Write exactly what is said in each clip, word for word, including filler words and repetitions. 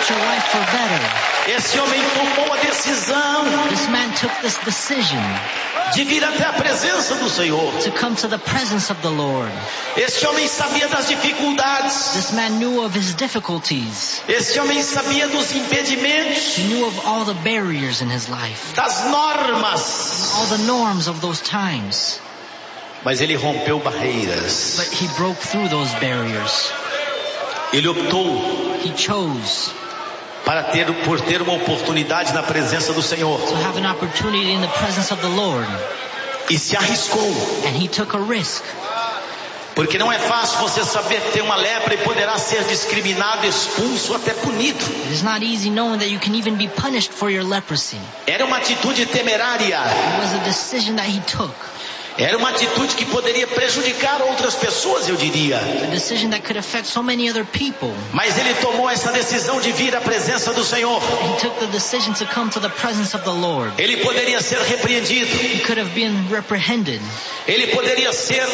about your life for better. Esse homem tomou a decisão This man took this decision de vir até a presença do Senhor. to come to the presence of the Lord. Esse homem sabia das dificuldades. This man knew of his difficulties. Esse homem sabia dos impedimentos, He knew of all the barriers in his life, das normas. all the norms of those times. Mas ele rompeu barreiras. But he broke through those barriers. Ele optou He chose para ter, por ter uma oportunidade na presença do Senhor. to have an opportunity in the presence of the Lord. E se arriscou. And he took a risk. Porque não é fácil você saber que tem uma lepra e poderá ser discriminado, expulso, até punido. It is not easy knowing that you can even be punished for your leprosy. Era uma atitude temerária. It was a decision that he took. Era uma atitude que poderia prejudicar outras pessoas, eu diria. A decision that could affect so many other people. Mas ele tomou essa decisão de vir à presença do Senhor. He took the decision to come to the presence of the Lord. Ele poderia ser repreendido. He could have been reprehended. Ele poderia ser,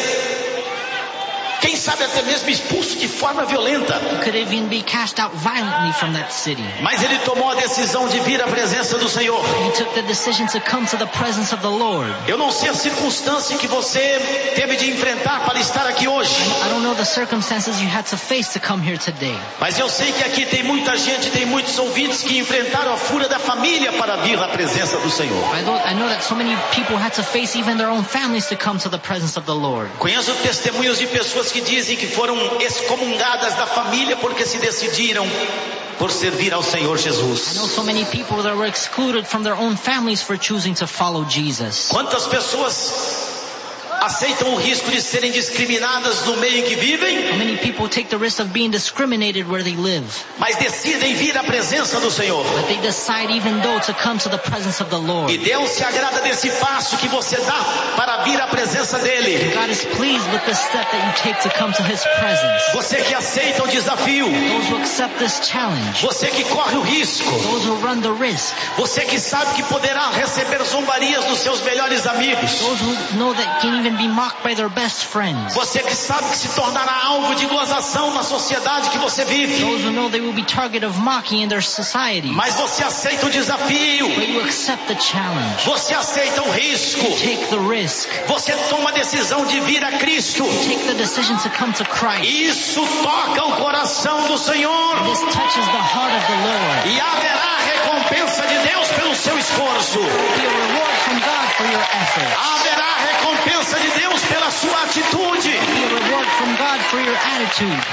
quem sabe até mesmo expulso de forma violenta. He could even be cast out violently from that city. Mas ele tomou a decisão de vir à presença do Senhor. He took the decision to come to the presence of the Lord. Eu não sei a circunstância que você teve de enfrentar para estar aqui hoje. I don't know the circumstances you had to face to come here today. Mas eu sei que aqui tem muita gente, tem muitos ouvintes que enfrentaram a fúria da família para vir à presença do Senhor. I know, I know that so many people had to face even their own families to come to the presence of the Lord. Conheço testemunhos de pessoas que dizem que foram excomungadas da família porque se decidiram por servir ao Senhor I know Jesus. so many people that were excluded from their own families for choosing to follow Jesus. Quantas pessoas aceitam o risco de serem discriminadas no meio em que vivem, How many people take the risk of being discriminated where they live, mas decidem vir à presença do Senhor. but they decide even though to come to the presence of the Lord. E Deus se agrada desse passo que você dá para vir à presença dele. God is pleased with the step that you take to come to His presence. Você que aceita o desafio, Those who accept this challenge, você que corre o risco, those who run the risk, você que sabe que poderá receber zombarias dos seus melhores amigos, those who know that can even be mocked by their best friends, você que sabe que se tornará alvo de gozação na sociedade que você vive, those who know they will be target of mocking in their society, mas você aceita o desafio, but you accept the challenge. você aceita o risco, You take the risk. você toma a decisão de vir a Cristo. You take the decision to come to Christ. Isso toca o coração do Senhor. This touches the heart of the Lord. E haverá recompensa de Deus pelo seu esforço. Be a reward from God for your effort. Haverá recompensa de Deus pela sua atitude. Be a reward from God for your attitude.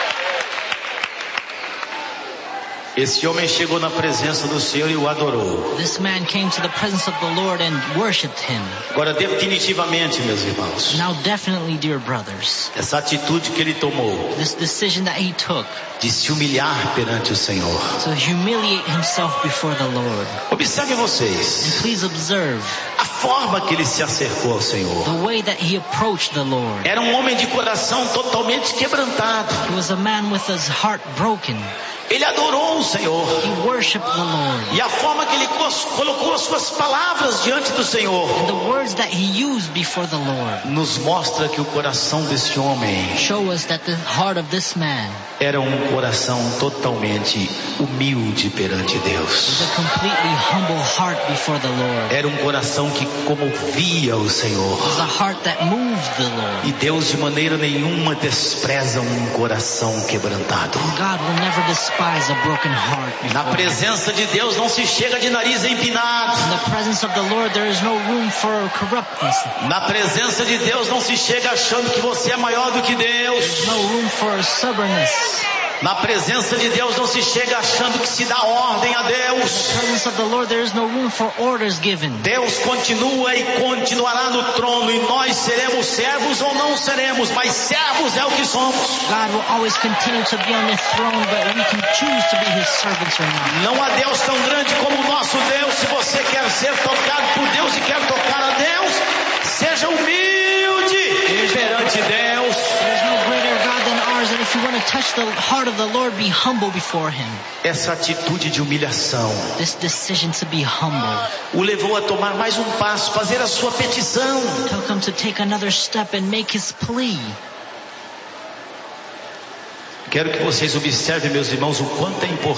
Esse homem chegou na presença do Senhor e o adorou. This man came to the presence of the Lord and worshipped Him. Agora, definitivamente, meus irmãos, Now definitely, dear brothers, essa atitude que ele tomou this decision that he took de se humilhar perante o Senhor. to humiliate himself before the Lord. Observe vocês And please observe a forma que ele se acercou ao Senhor. the way that he approached the Lord. Era um homem de coração totalmente quebrantado. He was a man with his heart broken. Ele adorou o Senhor. He worshipped the Lord. E a forma que ele cos- colocou as suas palavras diante do Senhor And the words that he used before the Lord nos mostra que o coração desse homem show us that the heart of this man era um coração totalmente humilde perante is Deus. a completely humble heart before the Lord. Era um coração que comovia o It Senhor. was a heart that moved the Lord. E Deus de maneira nenhuma despreza um coração quebrantado. God will never despise a broken heart Na before Him. presença de Deus não se chega de nariz empinado. In the presence of the Lord there is no room for corruptness. Na presença de Deus não se chega achando que você é maior do que Deus. There's no room for stubbornness. Na presença de Deus não se chega achando que se dá ordem a In the Deus. presence of the Lord there is no room for orders given. Deus continua e continuará no trono e nós seremos servos ou não seremos, mas servos é o que somos. God will always continue to be on the throne, but we can choose to be His servants or not. Não há Deus tão grande como o nosso Deus. Se você quer ser tocado por Deus e quer tocar a Deus, seja humilde perante Deus. There's no greater God than ours, and if you want to touch the heart of the Lord, be humble before Him. Essa atitude de humilhação This decision to be humble o levou a tomar mais um passo, fazer a sua petição. took him to take another step and make his plea. Quero que vocês observem, meus irmãos, o quanto é importante